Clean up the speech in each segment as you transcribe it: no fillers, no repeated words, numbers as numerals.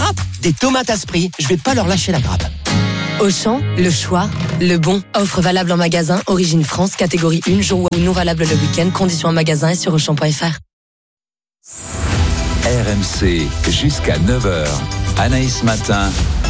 grappe. Des tomates Asprix, je vais pas leur lâcher la grappe. Auchan, le choix, le bon. Offre valable en magasin, origine France, catégorie 1, jour ou non valable le week-end. Conditions en magasin et sur Auchan.fr. RMC jusqu'à 9h. Anaïs Matin.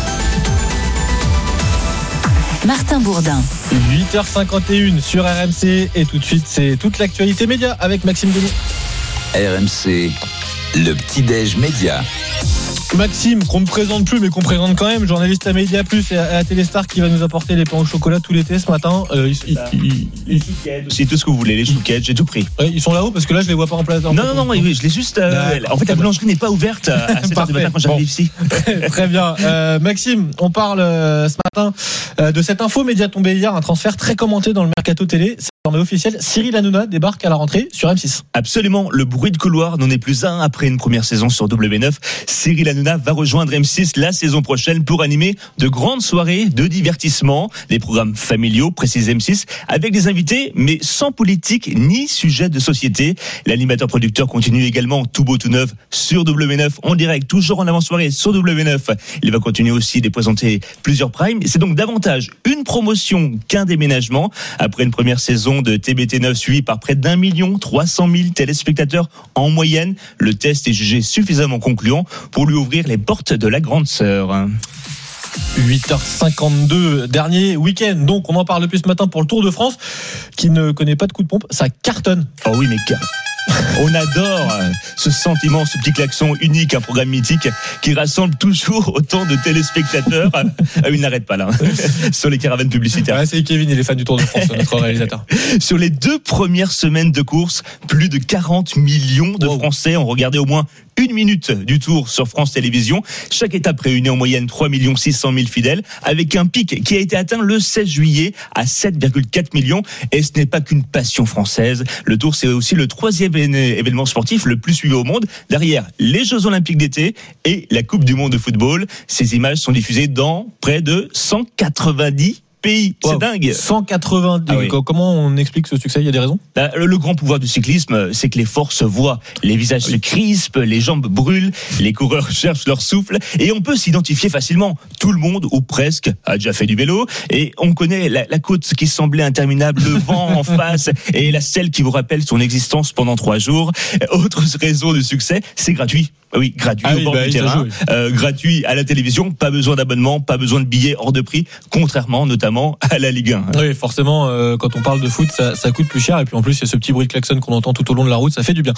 Martin Bourdin. 8h51 sur RMC et tout de suite c'est toute l'actualité média avec Maxime Denis. RMC, le petit-déj média. Maxime, qu'on ne présente plus mais qu'on présente quand même, journaliste à Média Plus et à Téléstar qui va nous apporter les pains au chocolat tout l'été ce matin. Les chouquettes, c'est tout ce que vous voulez, les chouquettes, j'ai tout pris. Ils sont là-haut parce que là je les vois pas en place. Non, je l'ai juste. En fait, la boulangerie n'est pas ouverte à 7h du matin quand j'arrive ici. Très bien. Maxime, on parle ce matin de cette info média tombée hier, un transfert très commenté dans le mercato télé. C'est désormais officiel. Cyril Hanouna débarque à la rentrée sur M6. Absolument. Le bruit de couloir n'en est plus un après une première saison sur W9. Cyril Hanouna va rejoindre M6 la saison prochaine pour animer de grandes soirées de divertissement, des programmes familiaux, précise M6, avec des invités, mais sans politique ni sujet de société. L'animateur-producteur continue également tout beau tout neuf sur W9 en direct, toujours en avant-soirée sur W9. Il va continuer aussi de présenter plusieurs primes. C'est donc davantage une promotion qu'un déménagement. Après une première saison de TBT9 suivie par près d'1 300 000 téléspectateurs en moyenne, le test est jugé suffisamment concluant pour lui ouvrir les portes de la grande sœur. 8h52, dernier week-end. Donc on en parle depuis ce matin pour le Tour de France qui ne connaît pas de coup de pompe. Ça cartonne. Oh oui, mais on adore ce sentiment, ce petit klaxon unique, un programme mythique qui rassemble toujours autant de téléspectateurs. Il n'arrête pas là, sur les caravanes publicitaires. Ouais, c'est Kevin, il est fan du Tour de France, notre réalisateur. Sur les 2 premières semaines de course, plus de 40 millions de Français ont regardé au moins 1 minute du Tour sur France Télévisions. Chaque étape réunit en moyenne 3 600 000 fidèles, avec un pic qui a été atteint le 16 juillet à 7,4 millions. Et ce n'est pas qu'une passion française. Le Tour, c'est aussi le 3e événement sportif le plus suivi au monde, derrière les Jeux Olympiques d'été et la Coupe du Monde de football. Ces images sont diffusées dans près de 190 pays. C'est dingue. 190. Ah oui. Comment on explique ce succès? Il y a des raisons? Le grand pouvoir du cyclisme, c'est que les forces se voient. Les visages se crispent, les jambes brûlent, les coureurs cherchent leur souffle et on peut s'identifier facilement. Tout le monde, ou presque, a déjà fait du vélo et on connaît la côte qui semblait interminable, le vent en face et la selle qui vous rappelle son existence pendant 3 jours. Autre raison de succès, c'est gratuit. Oui, gratuit au bord du terrain, gratuit à la télévision, pas besoin d'abonnement, pas besoin de billets hors de prix, contrairement notamment à la Ligue 1. Oui, forcément, quand on parle de foot, ça coûte plus cher et puis en plus il y a ce petit bruit de klaxon qu'on entend tout au long de la route, ça fait du bien.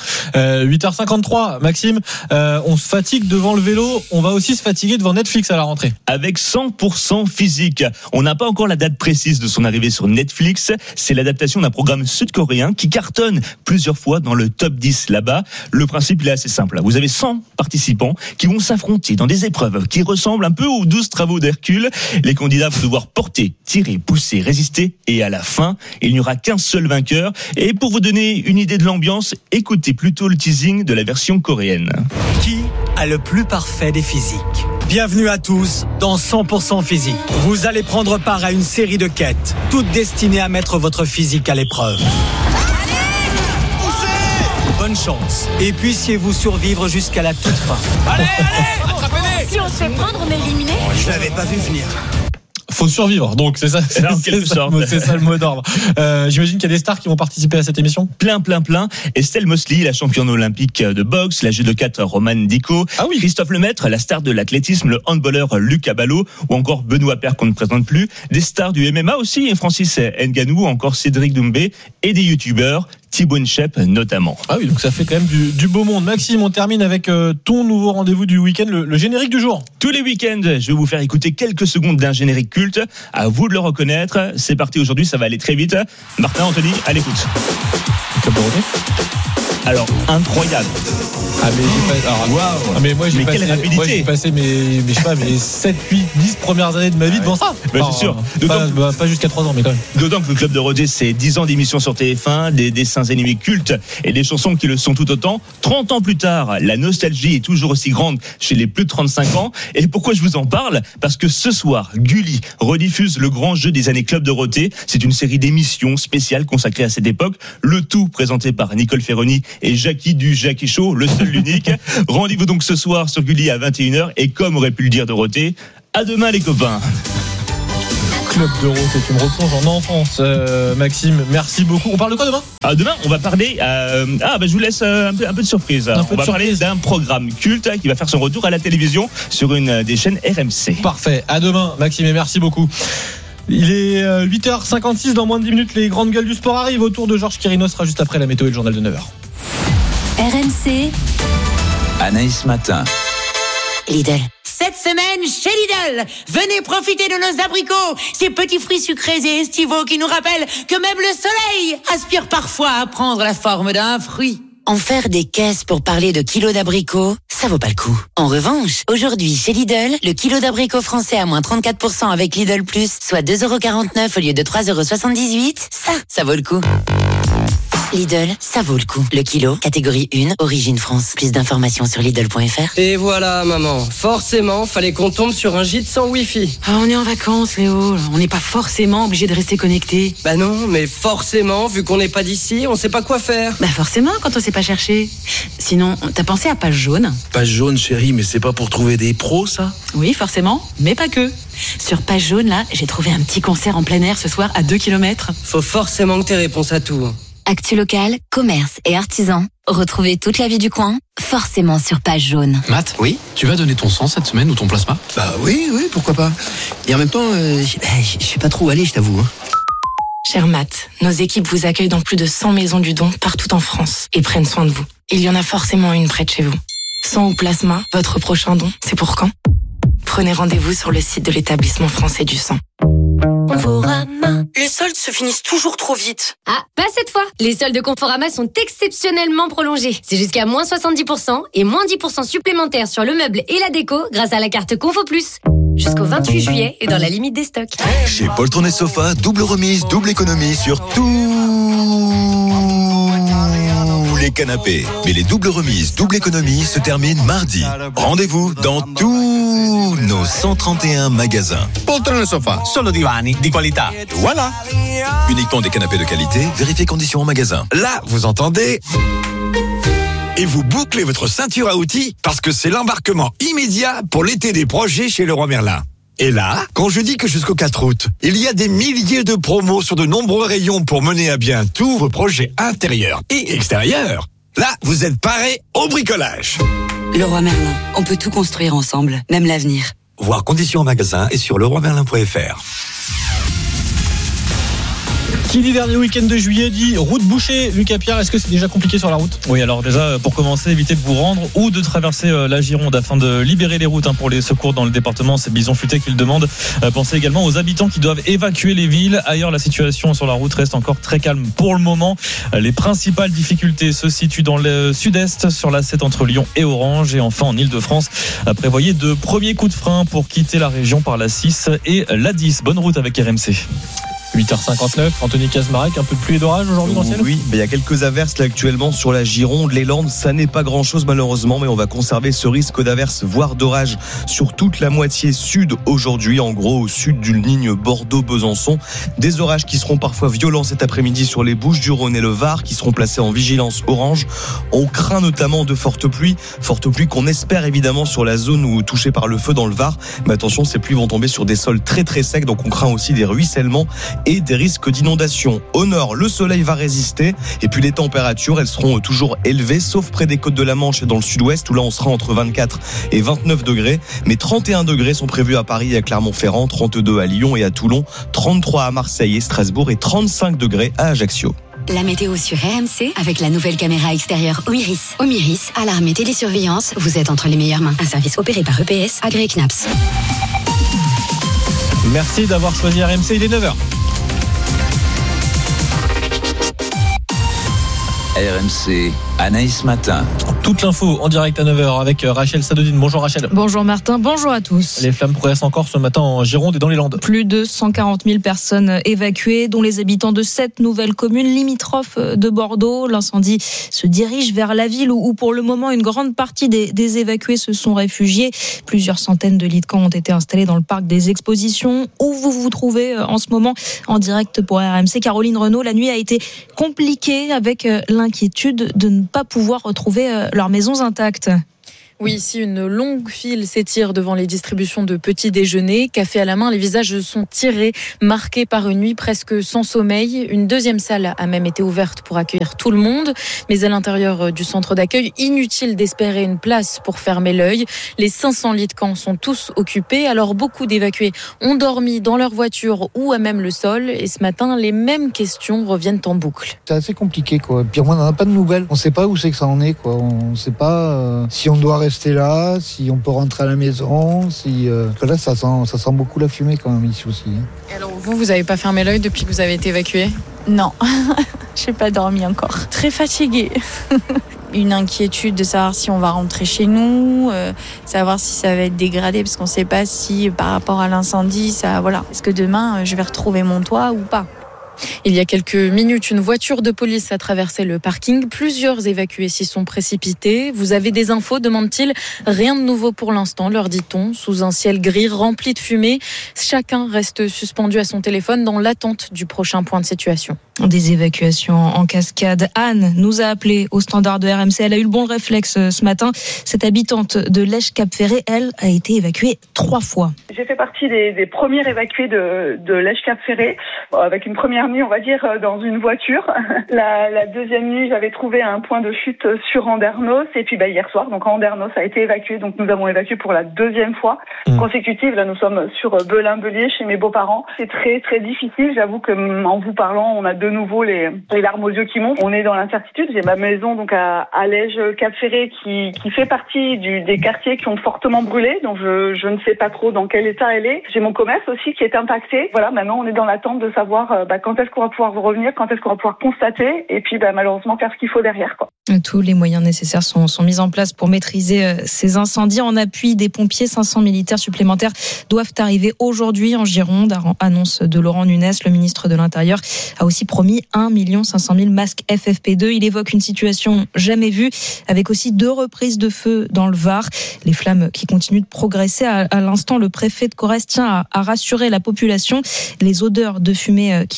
8h53, Maxime, on se fatigue devant le vélo, on va aussi se fatiguer devant Netflix à la rentrée. Avec 100% physique, on n'a pas encore la date précise de son arrivée sur Netflix, c'est l'adaptation d'un programme sud-coréen qui cartonne plusieurs fois dans le top 10 là-bas. Le principe il est assez simple, vous avez 100 participants qui vont s'affronter dans des épreuves qui ressemblent un peu aux 12 travaux d'Hercule. Les candidats vont devoir porter, tirer, pousser, résister et à la fin, il n'y aura qu'un seul vainqueur. Et pour vous donner une idée de l'ambiance, écoutez plutôt le teasing de la version coréenne. Qui a le plus parfait des physiques? Bienvenue à tous dans 100% physique. Vous allez prendre part à une série de quêtes, toutes destinées à mettre votre physique à l'épreuve. Bonne chance. Et puissiez-vous survivre jusqu'à la toute fin. Allez, attrapez-les. Si on se fait prendre, on est éliminé. Je l'avais pas vu venir. Faut survivre, donc c'est ça, c'est ça le mot d'ordre. J'imagine qu'il y a des stars qui vont participer à cette émission. Plein. Estelle Mosley, la championne olympique de boxe, la judokate Romane Dicot, Christophe Lemaître, la star de l'athlétisme, le handballeur Luc Abalo, ou encore Benoît Paire qu'on ne présente plus. Des stars du MMA aussi, Francis Ngannou, encore Cédric Doumbé, et des youtubeurs. Thibaut Inchep notamment. Ah oui, donc ça fait quand même du beau monde. Maxime, on termine avec ton nouveau rendez-vous du week-end, le générique du jour. Tous les week-ends, je vais vous faire écouter quelques secondes d'un générique culte. À vous de le reconnaître. C'est parti aujourd'hui, ça va aller très vite. Martin, Anthony, à l'écoute. Alors, incroyable. Quelle rapidité. J'ai passé mes 7, 8, 10 premières années de ma vie devant ça. C'est sûr. Pas jusqu'à 3 ans, mais quand même. D'autant que le Club de Rodez, c'est 10 ans d'émission sur TF1, des dessins dessins animés cultes et des chansons qui le sont tout autant. 30 ans plus tard, la nostalgie est toujours aussi grande chez les plus de 35 ans. Et pourquoi je vous en parle ? Parce que ce soir, Gulli rediffuse le grand jeu des années Club Dorothée. C'est une série d'émissions spéciales consacrées à cette époque. Le tout présenté par Nicole Ferroni et Jackie du Jackie Show, le seul, l'unique. Rendez-vous donc ce soir sur Gulli à 21h. Et comme aurait pu le dire Dorothée, à demain les copains. Club d'Euro, c'est une replonge en enfance. Maxime, merci beaucoup. On parle de quoi demain ? Demain, on va parler. Je vous laisse un peu de surprise. On va parler d'un programme culte qui va faire son retour à la télévision sur une des chaînes RMC. Parfait. À demain, Maxime, et merci beaucoup. Il est 8h56. Dans moins de 10 minutes, les grandes gueules du sport arrivent. Au tour de Georges Quirino sera juste après la météo et le journal de 9h. RMC. Anaïs Matin. Lidl. Cette semaine, chez Lidl, venez profiter de nos abricots, ces petits fruits sucrés et estivaux qui nous rappellent que même le soleil aspire parfois à prendre la forme d'un fruit. En faire des caisses pour parler de kilos d'abricots, ça vaut pas le coup. En revanche, aujourd'hui, chez Lidl, le kilo d'abricots français à moins 34% avec Lidl Plus, soit 2,49€ au lieu de 3,78€, ça vaut le coup. Lidl, ça vaut le coup. Le kilo, catégorie 1, origine France. Plus d'informations sur Lidl.fr. Et voilà, maman. Forcément, fallait qu'on tombe sur un gîte sans Wi-Fi. On est en vacances, Léo. On n'est pas forcément obligé de rester connecté. Bah non, mais forcément, vu qu'on n'est pas d'ici, on sait pas quoi faire. Bah forcément, quand on sait pas chercher. Sinon, t'as pensé à Page Jaune ? Page Jaune, chérie, mais c'est pas pour trouver des pros, ça ? Oui, forcément, mais pas que. Sur Page Jaune, là, j'ai trouvé un petit concert en plein air ce soir à 2 km. Faut forcément que t'aies réponse à tout. Actu locale, commerce et artisans. Retrouvez toute la vie du coin, forcément sur Page Jaune. Matt, oui, tu vas donner ton sang cette semaine ou ton plasma ? Bah oui, pourquoi pas. Et en même temps, je sais pas trop où aller, je t'avoue. Cher Matt, nos équipes vous accueillent dans plus de 100 maisons du don partout en France et prennent soin de vous. Il y en a forcément une près de chez vous. Sang ou plasma, votre prochain don, c'est pour quand ? Prenez rendez-vous sur le site de l'établissement français du sang. Conforama. Les soldes se finissent toujours trop vite. Ah, pas cette fois. Les soldes de Conforama sont exceptionnellement prolongés. C'est jusqu'à moins 70% et moins 10% supplémentaires sur le meuble et la déco grâce à la carte Confo Plus. Jusqu'au 28 juillet et dans la limite des stocks. Chez Poltron et Sofa, double remise, double économie sur tous les canapés. Mais les doubles remises, double économie se terminent mardi. Rendez-vous dans tous nos 131 magasins. Poltron et Sofa, solo divani di qualità. Voilà. Uniquement des canapés de qualité, vérifiez conditions en magasin. Là, vous entendez ? Et vous bouclez votre ceinture à outils parce que c'est l'embarquement immédiat pour l'été des projets chez Leroy Merlin. Et là, quand je dis que jusqu'au 4 août, il y a des milliers de promos sur de nombreux rayons pour mener à bien tous vos projets intérieurs et extérieurs, là, vous êtes parés au bricolage. Leroy Merlin, on peut tout construire ensemble, même l'avenir. Voir conditions en magasin et sur leroymerlin.fr. Qui dit dernier week-end de juillet dit route bouchée. Lucas Pierre, est-ce que c'est déjà compliqué sur la route ? Oui, alors déjà, pour commencer, évitez de vous rendre ou de traverser la Gironde afin de libérer les routes pour les secours dans le département. C'est Bison Futé qui le demande. Pensez également aux habitants qui doivent évacuer les villes. Ailleurs, la situation sur la route reste encore très calme pour le moment. Les principales difficultés se situent dans le sud-est, sur la 7 entre Lyon et Orange. Et enfin, en Ile-de-France, prévoyez de premiers coups de frein pour quitter la région par la 6 et la 10. Bonne route avec RMC. 8h59, Anthony Kazmarek, un peu de pluie et d'orage aujourd'hui dans le ciel ? Oui, il y a quelques averses là actuellement sur la Gironde, les Landes, ça n'est pas grand chose malheureusement, mais on va conserver ce risque d'averses, voire d'orage sur toute la moitié sud aujourd'hui, en gros au sud d'une ligne Bordeaux-Besançon. Des orages qui seront parfois violents cet après-midi sur les Bouches-du-Rhône et le Var, qui seront placés en vigilance orange. On craint notamment de fortes pluies qu'on espère évidemment sur la zone où touchée par le feu dans le Var. Mais attention, ces pluies vont tomber sur des sols très très secs, donc on craint aussi des ruissellements et des risques d'inondation. Au nord, le soleil va résister et puis les températures, elles seront toujours élevées, sauf près des côtes de la Manche et dans le sud-ouest où là on sera entre 24 et 29 degrés. Mais 31 degrés sont prévus à Paris et à Clermont-Ferrand, 32 à Lyon et à Toulon, 33 à Marseille et Strasbourg et 35 degrés à Ajaccio. La météo sur RMC avec la nouvelle caméra extérieure Omiris. Omiris, alarme et télésurveillance, vous êtes entre les meilleures mains. Un service opéré par EPS, agréé CNAPS. Merci d'avoir choisi RMC, il est 9h. RMC, Anaïs Matin. Toute l'info en direct à 9h avec Rachel Sadodine. Bonjour Rachel. Bonjour Martin, bonjour à tous. Les flammes progressent encore ce matin en Gironde et dans les Landes. Plus de 140 000 personnes évacuées, dont les habitants de 7 nouvelles communes limitrophes de Bordeaux. L'incendie se dirige vers la ville où pour le moment une grande partie des évacués se sont réfugiés. Plusieurs centaines de lits de camp ont été installés dans le parc des expositions où vous vous trouvez en ce moment en direct pour RMC. Caroline Renaud, la nuit a été compliquée avec l'inquiétude de ne pas pouvoir retrouver leurs maisons intactes. Oui, ici, une longue file s'étire devant les distributions de petits déjeuners. Café à la main, les visages sont tirés, marqués par une nuit presque sans sommeil. Une deuxième salle a même été ouverte pour accueillir tout le monde. Mais à l'intérieur du centre d'accueil, inutile d'espérer une place pour fermer l'œil. Les 500 lits de camp sont tous occupés. Alors, beaucoup d'évacués ont dormi dans leur voiture ou à même le sol. Et ce matin, les mêmes questions reviennent en boucle. C'est assez compliqué, quoi. Puis on n'en a pas de nouvelles. On ne sait pas où c'est que ça en est, quoi. On ne sait pas si on doit rester là, si on peut rentrer à la maison, si là ça sent beaucoup la fumée quand même ici aussi. Et alors vous n'avez pas fermé l'œil depuis que vous avez été évacué ? Non, j'ai pas dormi encore. Très fatiguée. Une inquiétude de savoir si on va rentrer chez nous, savoir si ça va être dégradé, parce qu'on ne sait pas si par rapport à l'incendie, est-ce que demain je vais retrouver mon toit ou pas. Il y a quelques minutes, une voiture de police a traversé le parking. Plusieurs évacués s'y sont précipités. Vous avez des infos, demande-t-il. Rien de nouveau pour l'instant, leur dit-on, sous un ciel gris rempli de fumée. Chacun reste suspendu à son téléphone dans l'attente du prochain point de situation. Des évacuations en cascade. Anne nous a appelé au standard de RMC. Elle a eu le bon réflexe ce matin. Cette habitante de Lèche-Cap-Ferré, elle, a été évacuée 3 fois. J'ai fait partie des premières évacuées de Lèche-Cap-Ferré, avec une première nuit, on va dire, dans une voiture. La deuxième nuit, j'avais trouvé un point de chute sur Andernos. Et puis hier soir, donc Andernos a été évacué. Donc nous avons évacué pour la deuxième fois consécutive. Là, nous sommes sur Belin-Bellier, chez mes beaux-parents. C'est très, très difficile. J'avoue que en vous parlant, on a de nouveau les larmes aux yeux qui montent. On est dans l'incertitude. J'ai ma maison donc à Lège-Cap-Ferré qui fait partie des quartiers qui ont fortement brûlé. Donc je ne sais pas trop dans quel état elle est. J'ai mon commerce aussi qui est impacté. Voilà, maintenant on est dans l'attente de savoir quand est-ce qu'on va pouvoir revenir, quand est-ce qu'on va pouvoir constater et puis malheureusement faire ce qu'il faut derrière, quoi. Tous les moyens nécessaires sont mis en place pour maîtriser ces incendies. En appui des pompiers, 500 militaires supplémentaires doivent arriver aujourd'hui en Gironde, annonce de Laurent Nunez. Le ministre de l'Intérieur a aussi promis 1 500 000 masques FFP2. Il évoque une situation jamais vue, avec aussi 2 reprises de feu dans le Var. Les flammes qui continuent de progresser. À l'instant, le préfet de Corrèze tient à rassurer la population. Les odeurs de fumée qui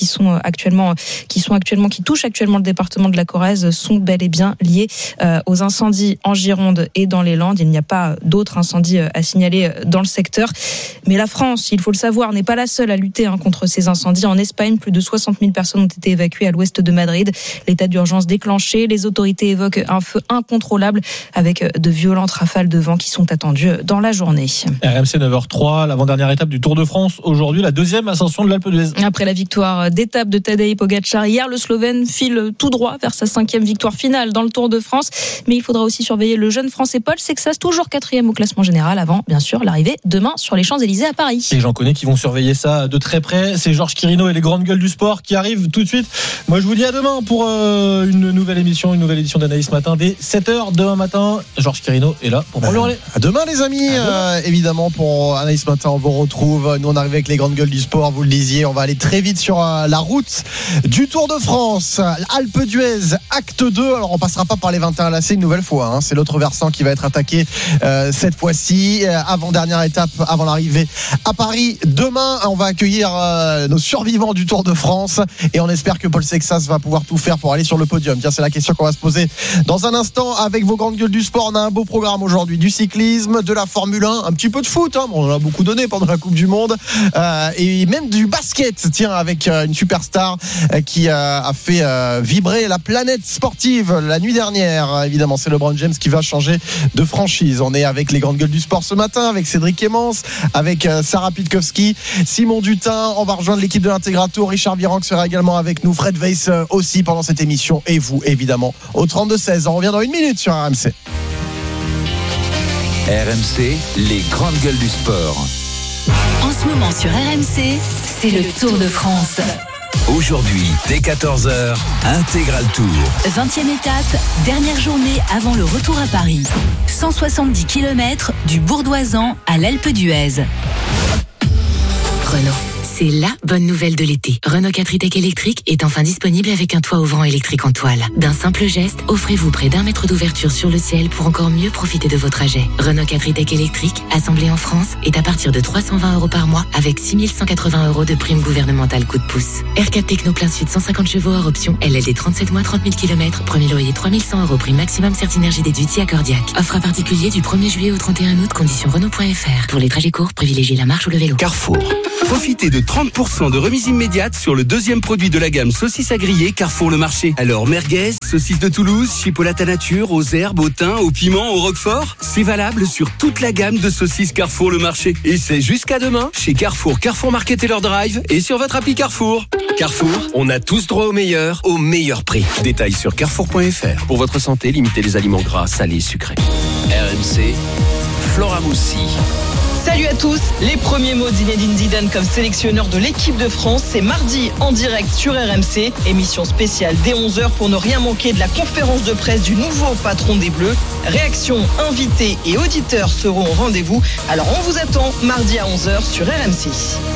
touchent actuellement le département de la Corrèze sont bel et bien liées aux incendies en Gironde et dans les Landes. Il n'y a pas d'autres incendies à signaler dans le secteur. Mais la France, il faut le savoir, n'est pas la seule à lutter contre ces incendies. En Espagne, plus de 60 000 personnes ont été évacuées à l'ouest de Madrid. L'état d'urgence déclenché. Les autorités évoquent un feu incontrôlable avec de violentes rafales de vent qui sont attendues dans la journée. RMC 9h03, l'avant-dernière étape du Tour de France. Aujourd'hui, la deuxième ascension de l'Alpe d'Huez. Après la victoire d'étape de Tadej Pogačar hier, le Slovène file tout droit vers sa 5e victoire finale dans le Tour de France. Mais il faudra aussi surveiller le jeune Français Paul Sexas, toujours 4e au classement général, avant bien sûr l'arrivée demain sur les Champs-Élysées à Paris. Et j'en connais qui vont surveiller ça de très près. C'est Georges Quirino et les grandes gueules du sport qui arrivent tout de suite. Moi je vous dis à demain pour une nouvelle édition d'Anaïs Matin dès 7h demain matin. Georges Quirino est là pour prendre le relais. À demain les amis, évidemment pour Anaïs Matin on vous retrouve. Nous on arrive avec les grandes gueules du sport, vous le disiez, on va aller très vite sur la route du Tour de France. Alpe d'Huez, acte 2. Alors on passera pas par les 21 lacets une nouvelle fois, c'est l'autre versant qui va être attaqué cette fois-ci, avant-dernière étape avant l'arrivée à Paris. Demain on va accueillir nos survivants du Tour de France et on espère que Paul Sexas va pouvoir tout faire pour aller sur le podium. Tiens, c'est la question qu'on va se poser dans un instant avec vos grandes gueules du sport. On a un beau programme aujourd'hui, du cyclisme, de la Formule 1, un petit peu de foot, on en a beaucoup donné pendant la Coupe du Monde, et même du basket, tiens, avec une superstar qui a fait vibrer la planète sportive la nuit dernière. Évidemment, c'est LeBron James qui va changer de franchise. On est avec les grandes gueules du sport ce matin, avec Cédric Emmens, avec Sarah Pitkowski, Simon Dutin. On va rejoindre l'équipe de l'Intégrato. Richard Virenque sera également avec nous, Fred Weiss aussi pendant cette émission, et vous évidemment au 32-16. On revient dans 1 minute sur RMC. RMC, les grandes gueules du sport. En ce moment sur RMC, c'est le Tour de France. Aujourd'hui, dès 14h, Intégral Tour. 20e étape, dernière journée avant le retour à Paris. 170 km du Bourdoisan à l'Alpe d'Huez. Renault. C'est la bonne nouvelle de l'été. Renault 4 e-Tech électrique est enfin disponible avec un toit ouvrant électrique en toile. D'un simple geste, offrez-vous près d'1 mètre d'ouverture sur le ciel pour encore mieux profiter de vos trajets. Renault 4 e-Tech électrique, assemblé en France, est à partir de 320 € par mois avec 6 180 € de prime gouvernementale coup de pouce. R4 Techno plein sud 150 chevaux hors option, LLD 37 mois 30 000 km, premier loyer 3100 € prime maximum Certinergie déduite si accordiaque. Offre à particulier du 1er juillet au 31 août, conditions Renault.fr. Pour les trajets courts, privilégiez la marche ou le vélo. Carrefour. Profitez de 30% de remise immédiate sur le deuxième produit de la gamme saucisses à griller Carrefour Le Marché. Alors merguez, saucisses de Toulouse, chipolata nature, aux herbes, au thym, au piment, au roquefort. C'est valable sur toute la gamme de saucisses Carrefour Le Marché. Et c'est jusqu'à demain chez Carrefour, Carrefour Market et leur drive et sur votre appli Carrefour. Carrefour, on a tous droit au meilleur prix. Détails sur carrefour.fr. Pour votre santé, limitez les aliments gras, salés, sucrés. RMC, Flora Moussi. Salut à tous, les premiers mots d'Zinedine Zidane comme sélectionneur de l'équipe de France, c'est mardi en direct sur RMC, émission spéciale dès 11h pour ne rien manquer de la conférence de presse du nouveau patron des Bleus. Réactions, invités et auditeurs seront au rendez-vous, alors on vous attend mardi à 11h sur RMC.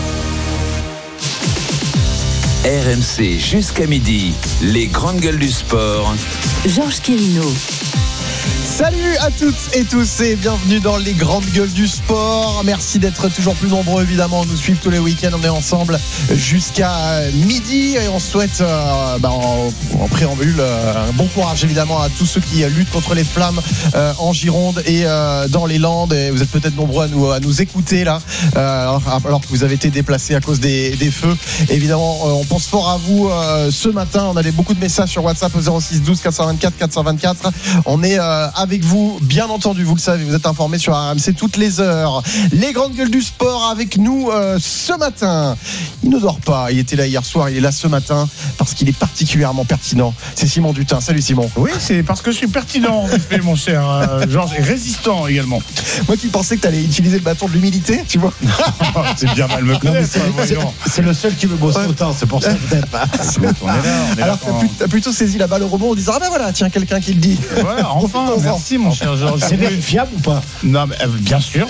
RMC jusqu'à midi, les grandes gueules du sport. Georges Quirino. Salut à toutes et tous et bienvenue dans les grandes gueules du sport. Merci d'être toujours plus nombreux évidemment, nous suivre tous les week-ends. On est ensemble jusqu'à midi et on souhaite en préambule un bon courage évidemment à tous ceux qui luttent contre les flammes en Gironde et dans les Landes. Et vous êtes peut-être nombreux à nous écouter là alors que vous avez été déplacés à cause des feux. Évidemment on pense fort à vous ce matin. On a beaucoup de messages sur WhatsApp au 06 12 424 424. On est avec vous, bien entendu, vous le savez, vous êtes informés sur RMC toutes les heures. Les grandes gueules du sport avec nous ce matin. Il ne dort pas, il était là hier soir, il est là ce matin parce qu'il est particulièrement pertinent. C'est Simon Dutin. Salut Simon. Oui, c'est parce que je suis pertinent en effet, mon cher Georges, et résistant également. Moi qui pensais que tu allais utiliser le bâton de l'humilité, tu vois. C'est bien mal me connaître. C'est le seul qui me bosse autant, c'est pour ça peut-être. Alors tu as plutôt saisi la balle au rebond en disant ah ben voilà, tiens, quelqu'un qui le dit. Voilà, enfin. Merci mon cher Georges. C'est vérifiable ou pas? Non, mais, bien sûr.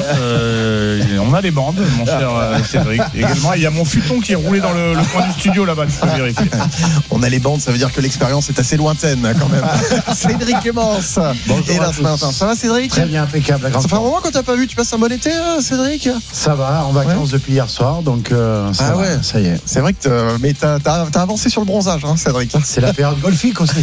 On a les bandes, mon cher Cédric. Également, il y a mon futon qui est roulé dans le coin du studio là-bas, tu peux vérifier. On a les bandes, ça veut dire que l'expérience est assez lointaine quand même. Cédric Clémence. Bonjour et là ce matin. Ça va Cédric? Très bien, impeccable. Ça fait un moment qu'on t'a pas vu. Tu passes un bon été, Cédric? Ça va, en vacances depuis hier soir, donc ça va, ouais, ça y est. C'est vrai que mais t'as avancé sur le bronzage, hein, Cédric. C'est la période golfique aussi.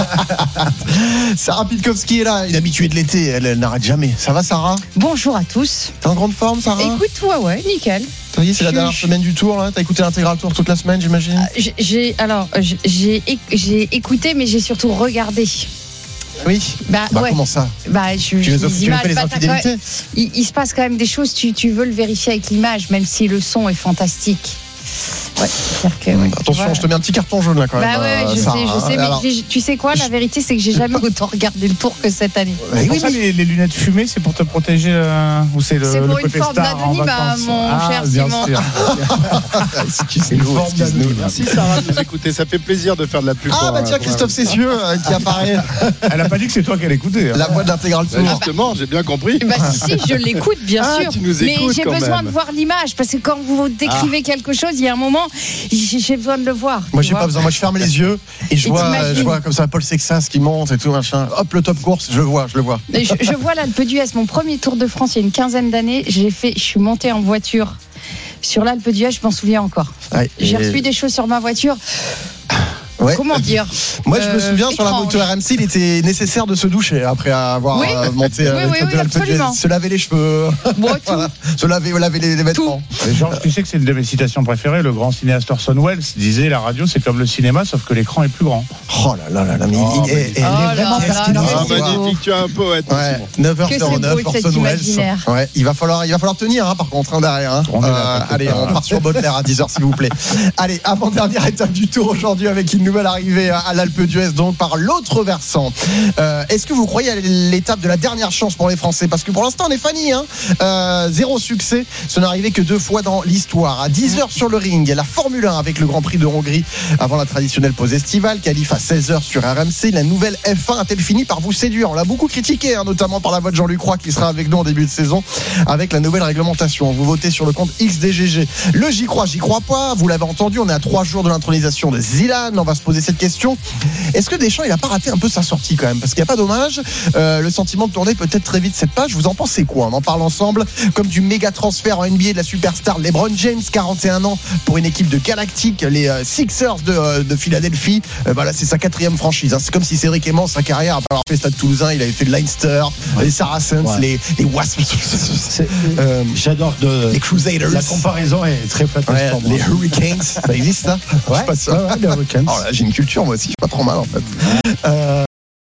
Sarah Pitkowski est là, une habituée de l'été, elle n'arrête jamais. Ça va Sarah? Bonjour à tous. T'es en grande forme Sarah? Écoute, ouais, nickel. Ça y est, c'est la dernière semaine du tour là. T'as écouté l'intégral tour toute la semaine, j'imagine? J'ai écouté, mais j'ai surtout regardé. Oui. Ouais. Comment ça? Tu fais les infidélités? Il se passe quand même des choses. Tu veux le vérifier avec l'image, même si le son est fantastique. Ouais, attention, je te mets un petit carton jaune là quand même. Je sais, mais tu sais quoi, la vérité c'est que j'ai jamais autant regardé le tour que cette année. Oui, mais les lunettes fumées, c'est pour te protéger ou c'est pour le une forme d'anonymat, mon cher Simon. C'est une forme d'anonymat. Merci Sarah de nous écouter, ça fait plaisir de faire de la pub. Tiens, Christophe Cessieux qui apparaît. Elle a pas dit que c'est toi qui l'écoutais. La voix de l'intégral tour. Justement, j'ai bien compris. Si, je l'écoute bien sûr. Mais j'ai besoin de voir l'image parce que quand vous décrivez quelque chose, il y a un moment, j'ai besoin de le voir. Moi j'ai pas besoin, moi je ferme les yeux et je vois comme ça Paul Sexas qui monte et tout machin. Hop, le top course, je le vois. Je vois l'Alpe d'Huez, mon premier Tour de France il y a une quinzaine d'années, je suis monté en voiture sur l'Alpe d'Huez, je m'en souviens encore. J'ai reçu des choses sur ma voiture. Ouais. Comment dire? Moi, je me souviens sur la moto RMC, il était nécessaire de se doucher après avoir monté de l'Alpe d'Huez. Se laver les cheveux, voilà. Se laver les vêtements. Et Georges, tu sais que c'est une de mes citations préférées. Le grand cinéaste Orson Welles disait la radio, c'est comme le cinéma, sauf que l'écran est plus grand. Oh là, mais il est vraiment magnifique. Tu es un poète. 9h09, Orson Welles. Ouais, il va falloir tenir par contre derrière. Allez, on part sur Baudelaire à 10h s'il vous plaît. Allez, avant-dernière étape du tour aujourd'hui avec une nouvelle arrivée à l'Alpe d'Huez, donc par l'autre versant. Est-ce que vous croyez à l'étape de la dernière chance pour les Français? Parce que pour l'instant, on est Fanny, zéro succès. Ce n'est arrivé que 2 fois dans l'histoire. À 10h sur le ring, la Formule 1 avec le Grand Prix de Hongrie avant la traditionnelle pause estivale. Qualif à 16h sur RMC. La nouvelle F1 a-t-elle fini par vous séduire? On l'a beaucoup critiqué, notamment par la voix de Jean-Luc Roy qui sera avec nous en début de saison avec la nouvelle réglementation. Vous votez sur le compte XDGG. Le j'y crois pas. Vous l'avez entendu, on est à 3 jours de l'intronisation de Zidane. On va se poser cette question. Est-ce que Deschamps, il a pas raté un peu sa sortie quand même? Parce qu'il n'y a pas dommage. Le sentiment de tourner peut-être très vite cette page. Vous en pensez quoi? On en parle ensemble. Comme du méga transfert en NBA de la superstar LeBron James, 41 ans pour une équipe de Galactique, les Sixers de Philadelphie. Là, c'est sa 4e franchise. C'est comme si Cédric Aimant, sa carrière, après avoir fait Stade Toulousain, il avait fait le Leinster, les Saracens, les Wasps. J'adore les Crusaders. La comparaison est très flatteuse pour moi. Les Hurricanes, ça existe ça? Ouais, je sais pas ça. les Hurricanes. Oh là, j'ai une culture moi aussi, je suis pas trop mal en fait.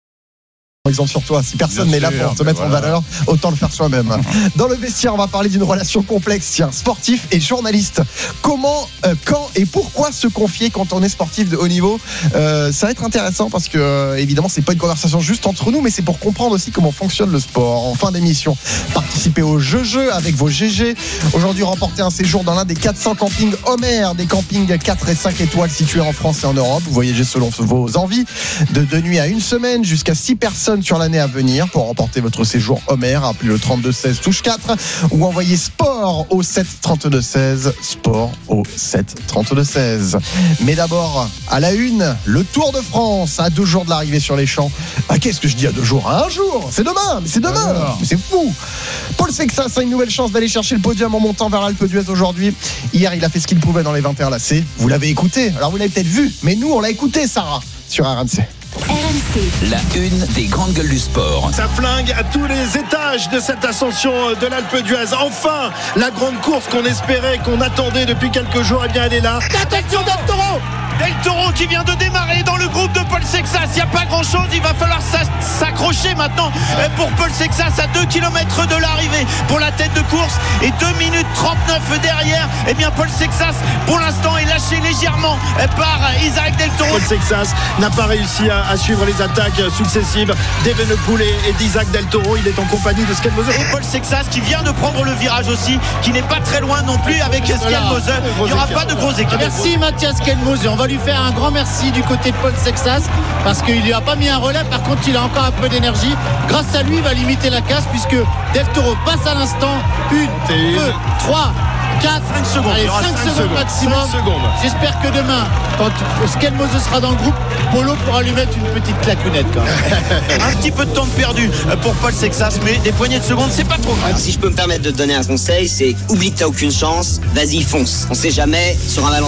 Exemple sur toi, si personne n'est là pour te mettre en valeur, autant le faire soi-même. Dans le vestiaire, on va parler d'une relation complexe, tiens, sportif et journaliste. Comment, quand et pourquoi se confier quand on est sportif de haut niveau? Ça va être intéressant parce que évidemment c'est pas une conversation juste entre nous, mais c'est pour comprendre aussi comment fonctionne le sport. En fin d'émission, participez au jeu avec vos GG. Aujourd'hui, remportez un séjour dans l'un des 400 campings Homer, des campings 4 et 5 étoiles situés en France et en Europe. Vous voyagez selon vos envies, de 2 nuits à 1 semaine, jusqu'à 6 personnes sur l'année à venir. Pour remporter votre séjour Homer, appelez le 3216 touche 4 ou envoyez sport au 7 32 16, sport au 7 32 16. Mais d'abord, à la une, le Tour de France à 2 jours de l'arrivée sur les champs. Qu'est-ce que je dis à 2 jours? À 1 jour, c'est demain, mais c'est demain, mais c'est fou. Paul Sexas a une nouvelle chance d'aller chercher le podium en montant vers l'Alpe d'Huez aujourd'hui. Hier, il a fait ce qu'il pouvait dans les 21 lacets. Vous l'avez écouté, alors vous l'avez peut-être vu, mais nous on l'a écouté, Sarah, sur RMC. RMC. La une des grandes gueules du sport. Ça flingue à tous les étages de cette ascension de l'Alpe d'Huez. Enfin, la grande course qu'on espérait, qu'on attendait depuis quelques jours, eh bien elle est là. Attention Del Toro! Del Toro qui vient de démarrer dans le groupe de Paul Sexas. Il n'y a pas grand chose, il va falloir s'accrocher maintenant pour Paul Sexas à 2 km de l'arrivée pour la tête de course et 2 minutes 39 derrière. Eh bien Paul Sexas pour l'instant est lâché légèrement par Isaac Del Toro. Paul Sexas n'a pas réussi à suivre les attaques successives d'Evenepoel et d'Isaac Del Toro. Il est en compagnie de Skelmose. Et Paul Sexas qui vient de prendre le virage aussi, qui n'est pas très loin non plus avec Skelmose. Il n'y aura pas de gros écarts. Merci Mathias Skelmose. On va lui faire un grand merci du côté de Paul Sexas parce qu'il lui a pas mis un relais. Par contre, il a encore un peu d'énergie. Grâce à lui, il va limiter la casse puisque Del Toro passe à l'instant. 1, 2, 3, 4, 5 secondes. Allez, 5 secondes maximum. 5 secondes. J'espère que demain, quand Skelmose sera dans le groupe, Polo pourra lui mettre une petite claquonnette quand même. Un petit peu de temps perdu pour Paul Sexas, mais des poignées de secondes, c'est pas trop grave. Si je peux me permettre de te donner un conseil, c'est oublie que t'as aucune chance, vas-y fonce. On sait jamais, sur un